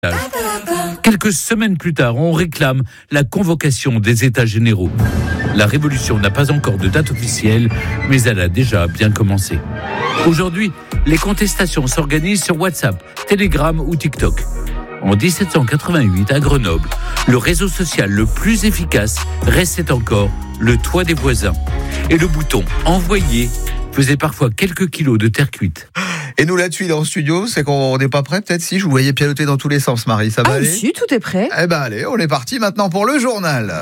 Quelques semaines plus tard, on réclame la convocation des États généraux. La révolution n'a pas encore de date officielle, mais elle a déjà bien commencé. Aujourd'hui, les contestations s'organisent sur WhatsApp, Telegram ou TikTok. En 1788, à Grenoble, le réseau social le plus efficace restait encore le toit des voisins. Et le bouton « Envoyer » faisait parfois quelques kilos de terre cuite. Et nous là-dessus, il est en studio, c'est qu'on n'est pas prêt peut-être si je vous voyais pianoter dans tous les sens, Marie, ça va aller ? Si, tout est prêt. Eh ben allez, on est parti maintenant pour le journal.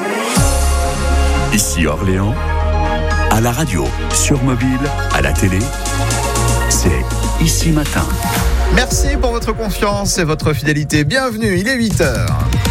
Ici Orléans, à la radio, sur mobile, à la télé, c'est Ici Matin. Merci pour votre confiance et votre fidélité. Bienvenue, il est 8h.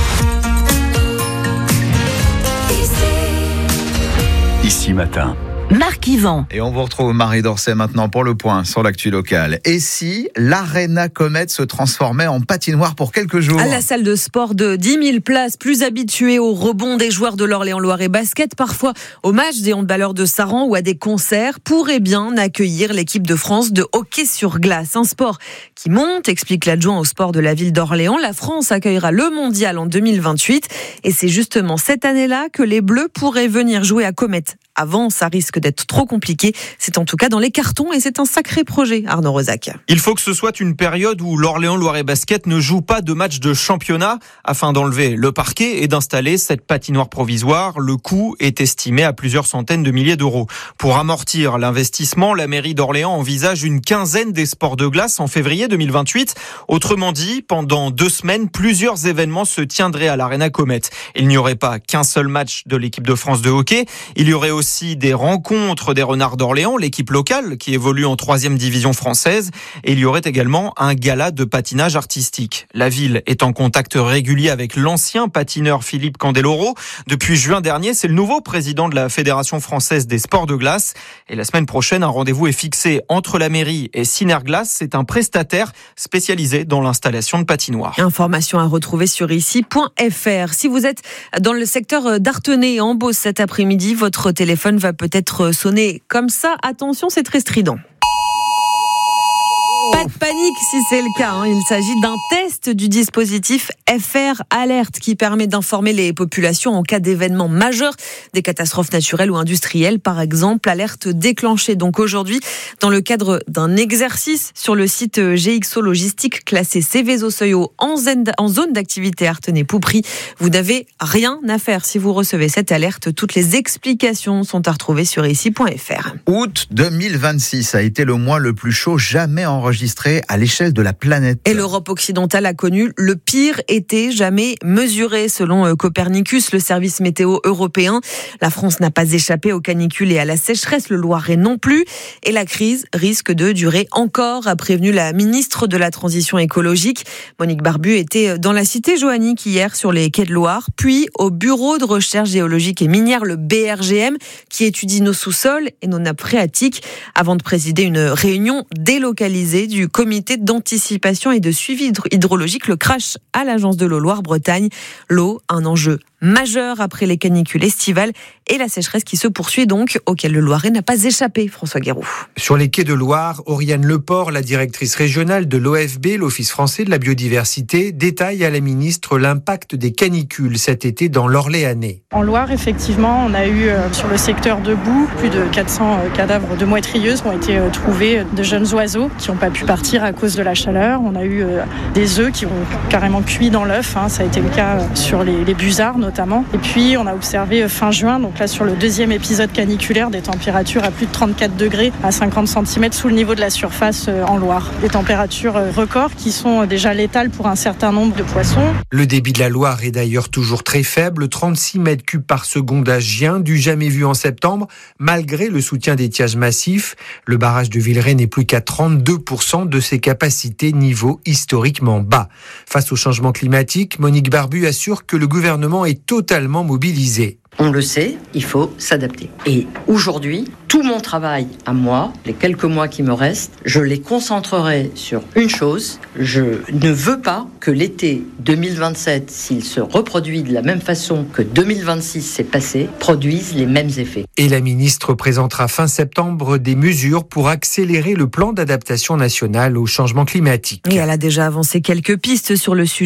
Ici Matin. Marc Yvan. Et on vous retrouve Marie Dorcet maintenant pour le point sur l'actu locale. Et si l'Arena Comet se transformait en patinoire pour quelques jours ? La salle de sport de 10 000 places, plus habituée au rebond des joueurs de l'Orléans-Loiret Basket, parfois au match des handballeurs de Saran ou à des concerts, pourrait bien accueillir l'équipe de France de hockey sur glace. Un sport qui monte, explique l'adjoint au sport de la ville d'Orléans. La France accueillera le mondial en 2028 et c'est justement cette année-là que les Bleus pourraient venir jouer à Comet. Avant, ça risque d'être trop compliqué. C'est en tout cas dans les cartons et c'est un sacré projet, Arnaud Rosac. Il faut que ce soit une période où l'Orléans-Loiret Basket ne joue pas de match de championnat afin d'enlever le parquet et d'installer cette patinoire provisoire. Le coût est estimé à plusieurs centaines de milliers d'euros. Pour amortir l'investissement, la mairie d'Orléans envisage une quinzaine des sports de glace en février 2028. Autrement dit, pendant 2 semaines, plusieurs événements se tiendraient à l'Arena Comet. Il n'y aurait pas qu'un seul match de l'équipe de France de hockey. Il y aurait aussi des rencontres des Renards d'Orléans, l'équipe locale qui évolue en 3e division française. Et il y aurait également un gala de patinage artistique. La ville est en contact régulier avec l'ancien patineur Philippe Candeloro. Depuis juin dernier, c'est le nouveau président de la Fédération française des sports de glace. Et la semaine prochaine, un rendez-vous est fixé entre la mairie et Synerglace. C'est un prestataire spécialisé dans l'installation de patinoires. Information à retrouver sur ici.fr. Si vous êtes dans le secteur d'Artenay et en Beauce cet après-midi, votre téléphone va peut-être sonner comme ça. Attention, c'est très strident. Pas de panique si c'est le cas. Il s'agit d'un test du dispositif FR Alert qui permet d'informer les populations en cas d'événements majeurs, des catastrophes naturelles ou industrielles par exemple. Alerte déclenchée donc aujourd'hui dans le cadre d'un exercice sur le site GXO Logistique classé Céveso-Seuil-Haut en zone d'activité Artenay-Poupry. Vous n'avez rien à faire si vous recevez cette alerte. Toutes les explications sont à retrouver sur ici.fr. Août 2026 a été le mois le plus chaud jamais enregistré à l'échelle de la planète. Et l'Europe occidentale a connu le pire été jamais mesuré, selon Copernicus, le service météo européen. La France n'a pas échappé aux canicules et à la sécheresse, le Loiret non plus. Et la crise risque de durer encore, a prévenu la ministre de la Transition écologique. Monique Barbu était dans la cité Johannique hier sur les quais de Loire, puis au bureau de recherche géologique et minière, le BRGM, qui étudie nos sous-sols et nos nappes phréatiques, avant de présider une réunion délocalisée du comité d'anticipation et de suivi hydrologique, le CRACH, à l'agence de l'eau Loire-Bretagne. L'eau, un enjeu majeur après les canicules estivales et la sécheresse qui se poursuit donc, auquel le Loiret n'a pas échappé. François Guéroux. Sur les quais de Loire, Oriane Leport, la directrice régionale de l'OFB, l'Office français de la biodiversité, détaille à la ministre l'impact des canicules cet été dans l'Orléanais. En Loire, effectivement, on a eu sur le secteur de Boue, plus de 400 cadavres de moitrieuses ont été trouvés, de jeunes oiseaux qui n'ont pas pu partir à cause de la chaleur. On a eu des œufs qui ont carrément cuit dans l'œuf, ça a été le cas sur les busards notamment. Et puis on a observé fin juin, donc là sur le 2e épisode caniculaire, des températures à plus de 34 degrés à 50 cm sous le niveau de la surface en Loire. Des températures records qui sont déjà létales pour un certain nombre de poissons. Le débit de la Loire est d'ailleurs toujours très faible, 36 mètres cubes par seconde à Gien, du jamais vu en septembre, malgré le soutien d'étiage massif. Le barrage de Villeray n'est plus qu'à 32% de ses capacités, niveau historiquement bas. Face au changement climatique, Monique Barbu assure que le gouvernement est totalement mobilisé. On le sait, il faut s'adapter. Et aujourd'hui, tout mon travail à moi, les quelques mois qui me restent, je les concentrerai sur une chose. Je ne veux pas que l'été 2027, s'il se reproduit de la même façon que 2026 s'est passé, produise les mêmes effets. Et la ministre présentera fin septembre des mesures pour accélérer le plan d'adaptation nationale au changement climatique. Et elle a déjà avancé quelques pistes sur le sujet.